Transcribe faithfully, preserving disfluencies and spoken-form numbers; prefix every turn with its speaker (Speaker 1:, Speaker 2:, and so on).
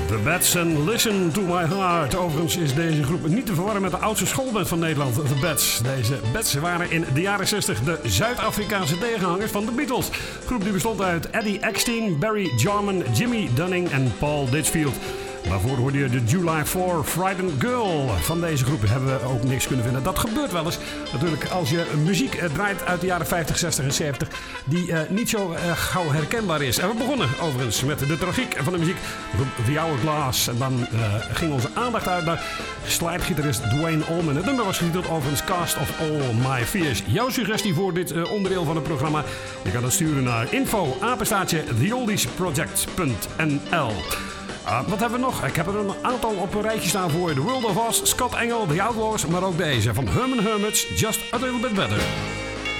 Speaker 1: The Bats en Listen to My Heart. Overigens is deze groep niet te verwarren met de oudste schoolband van Nederland, The Bats. Deze Bats waren in de jaren zestig de Zuid-Afrikaanse tegenhangers van de Beatles. De groep die bestond uit Eddie Eckstein, Barry Jarman, Jimmy Dunning en Paul Ditchfield. Daarvoor hoorde je de July four Frightened Girl. Van deze groep hebben we ook niks kunnen vinden. Dat gebeurt wel eens. Natuurlijk als je muziek uh, draait uit de jaren vijftig, zestig en zeventig... die uh, niet zo uh, gauw herkenbaar is. En we begonnen overigens met de tragiek van de muziek. The Hourglass. En dan uh, ging onze aandacht uit naar slidegitarist Duane Allman. Het nummer was getiteld overigens Cast of All My Fears. Jouw suggestie voor dit uh, onderdeel van het programma? Je kan het sturen naar info apenstaartje the oldies project punt n l. Uh, wat hebben we nog? Ik heb er een aantal op een rijtje staan voor je. The World of Oz, Scott Engel, The Outlaws, maar ook deze van Herman Hermits, Just a Little Bit Better.